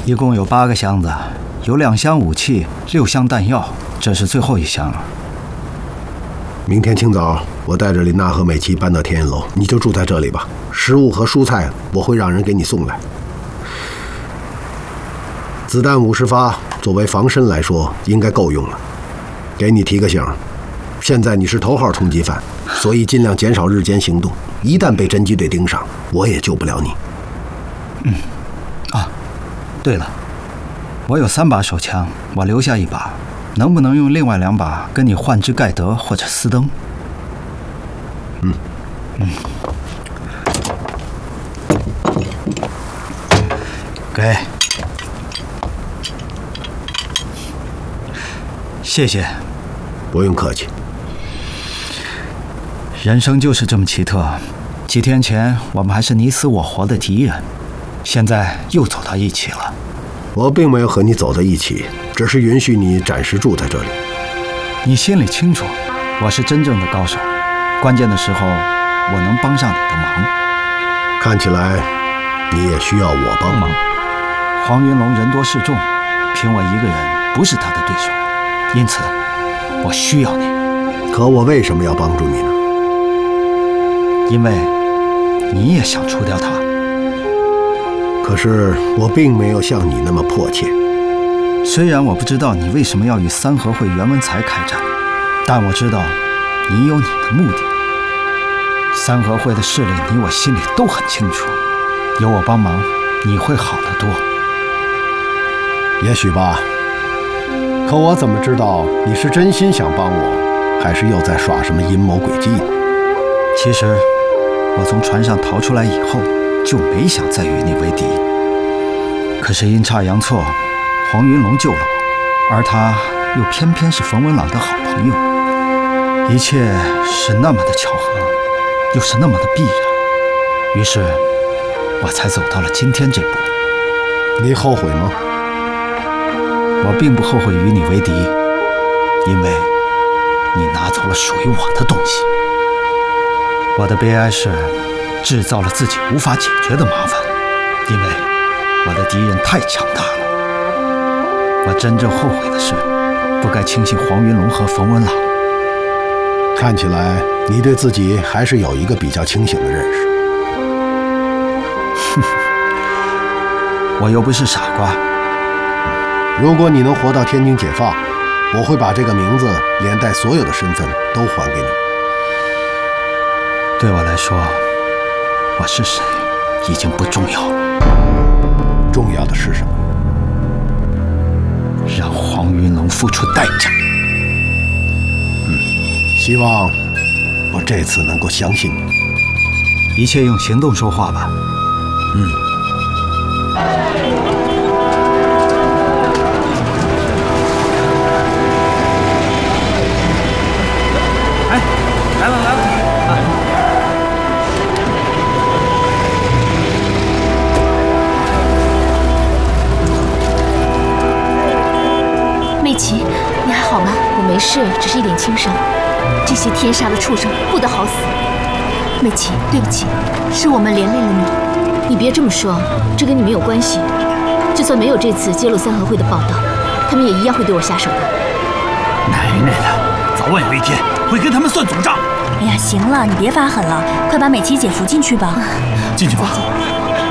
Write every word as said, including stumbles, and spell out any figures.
一共有八个箱子，有两箱武器，六箱弹药，这是最后一箱了。 明天清早，我带着林娜和美琪搬到天印楼，你就住在这里吧。食物和蔬菜我会让人给你送来。子弹五十发，作为防身来说应该够用了。给你提个醒，现在你是头号通缉犯，所以尽量减少日间行动。一旦被侦缉队盯上，我也救不了你。 嗯，啊，对了，我有三把手枪，我留下一把，能不能用另外两把跟你换支盖德或者斯登？ 嗯嗯，给，谢谢。 不用客气。 人生就是这么奇特，几天前我们还是你死我活的敌人，现在又走到一起了。 我并没有和你走到一起，只是允许你暂时住在这里。 你心里清楚，我是真正的高手，关键的时候我能帮上你的忙。 看起来你也需要我帮忙。 黄云龙人多势众，凭我一个人不是他的对手，因此我需要你。 可我为什么要帮助你呢？ 因为你也想除掉他。 可是我并没有像你那么迫切。 虽然我不知道你为什么要与三合会袁文才开战，但我知道你有你的目的。三合会的势力你我心里都很清楚，有我帮忙你会好得多。 也许吧，可我怎么知道你是真心想帮我，还是又在耍什么阴谋诡计呢？ 其实我从船上逃出来以后就没想再与你为敌，可是阴差阳错，黄云龙救了我，而他又偏偏是冯文朗的好朋友，一切是那么的巧合，又是那么的必然，于是我才走到了今天这步。 你后悔吗？ 我并不后悔与你为敌，因为你拿走了属于我的东西。我的悲哀是制造了自己无法解决的麻烦，因为我的敌人太强大了。我真正后悔的是不该轻信黄云龙和冯文朗。 看起来你对自己还是有一个比较清醒的认识。 哼，我又不是傻瓜。 如果你能活到天津解放，我会把这个名字连带所有的身份都还给你。 对我来说，我是谁已经不重要了。 重要的是什么？ 让黄云龙付出代价。 嗯，希望我这次能够相信你。 一切用行动说话吧。 嗯。 哎，来了来了！啊美琪，你还好吗？我没事，只是一点轻伤。这些天杀的畜生不得好死！美琪，对不起，是我们连累了你。你别这么说，这跟你没有关系。就算没有这次揭露三合会的报道，他们也一样会对我下手的。 奶奶的，早晚有一天会跟他们算总账。 哎呀，行了，你别发狠了，快把美琪姐扶进去吧。 进去吧。 走走